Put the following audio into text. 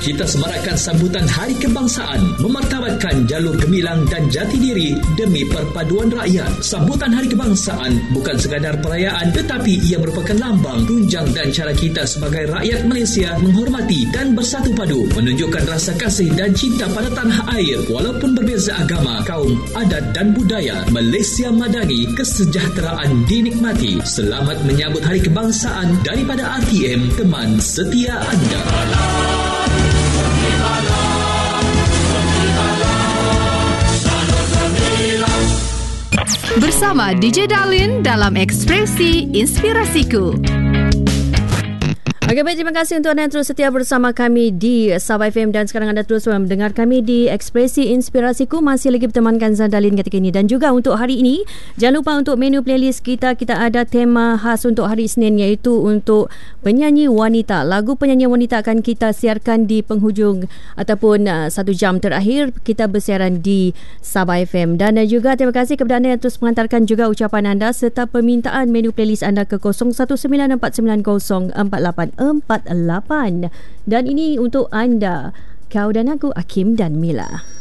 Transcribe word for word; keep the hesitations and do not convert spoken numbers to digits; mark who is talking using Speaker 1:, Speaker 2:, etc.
Speaker 1: kita semarakkan sambutan Hari Kebangsaan, memartabatkan jalur gemilang dan jati diri demi perpaduan rakyat. Sambutan Hari Kebangsaan bukan sekadar perayaan, tetapi ia merupakan lambang, tunjang dan cara kita sebagai rakyat Malaysia menghormati dan bersatu padu, menunjukkan rasa kasih dan cinta pada tanah air walaupun berbeza agama, kaum, adat dan budaya. Malaysia Madani, kesejahteraan dinikmati. Selamat menyambut Hari Kebangsaan daripada R T M, teman setia anda.
Speaker 2: Bersama D J Darlin dalam Ekspresi Inspirasiku. Okey, baik, terima kasih untuk anda yang terus setia bersama kami di Sabah F M dan sekarang anda terus mendengar kami di Ekspresi Inspirasiku. Masih lagi bertemankan Zandalin ketika ini. Dan juga untuk hari ini, jangan lupa untuk menu playlist kita, kita ada tema khas untuk hari Isnin, iaitu untuk penyanyi wanita. Lagu penyanyi wanita akan kita siarkan di penghujung ataupun uh, satu jam terakhir kita bersiaran di Sabah F M. Dan uh, juga terima kasih kepada anda yang terus mengantarkan juga ucapan anda serta permintaan menu playlist anda ke kosong satu sembilan empat sembilan kosong empat lapan empat lapan. Dan ini untuk anda, Kau dan Aku, Hakim dan Mila.